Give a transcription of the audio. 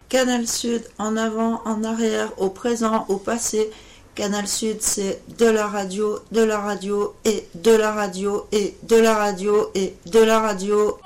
Canal Sud, en avant, en arrière, au présent, au passé. Canal Sud, c'est de la radio, de la radio, et de la radio, et de la radio, et de la radio.